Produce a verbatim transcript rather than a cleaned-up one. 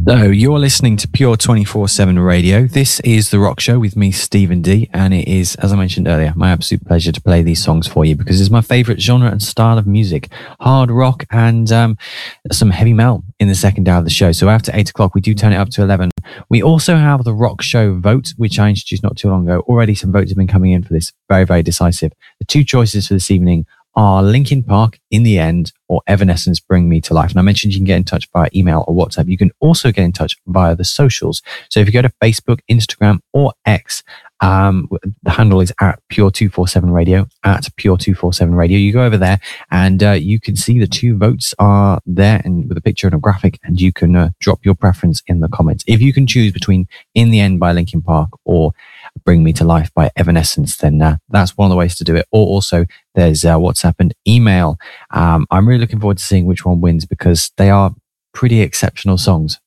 So you're listening to Pure twenty-four seven Radio. This is The Rock Show with me, Stephen D. And it is, as I mentioned earlier, my absolute pleasure to play these songs for you because it's my favourite genre and style of music. Hard rock and um, some heavy metal in the second hour of the show. So after eight o'clock, we do turn it up to eleven. We also have The Rock Show vote, which I introduced not too long ago. Already some votes have been coming in for this. Very, very decisive. The two choices for this evening are Linkin Park, In the End, or Evanescence, Bring Me to Life. And I mentioned you can get in touch via email or WhatsApp. You can also get in touch via the socials. So if you go to Facebook, Instagram, or X, um, the handle is at Pure two forty-seven Radio, at Pure two forty-seven Radio. You go over there and uh, you can see the two votes are there and with a picture and a graphic, and you can uh, drop your preference in the comments. If you can choose between In the End by Linkin Park or Bring Me to Life by Evanescence, then uh, that's one of the ways to do it. Or also there's uh, WhatsApp and email. Um, I'm really looking forward to seeing which one wins because they are pretty exceptional songs.